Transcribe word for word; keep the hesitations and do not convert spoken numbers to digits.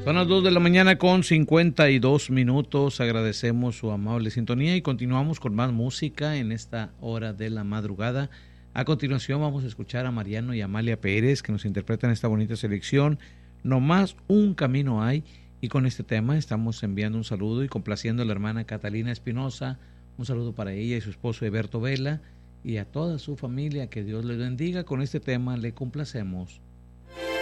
Son las dos de la mañana con cincuenta y dos minutos. Agradecemos su amable sintonía y continuamos con más música en esta hora de la madrugada. A continuación vamos a escuchar a Mariano y Amalia Pérez, que nos interpretan esta bonita selección, No más un camino hay. Y con este tema estamos enviando un saludo y complaciendo a la hermana Catalina Espinosa. Un saludo para ella y su esposo Eberto Vela y a toda su familia. Que Dios les bendiga. Con este tema le complacemos.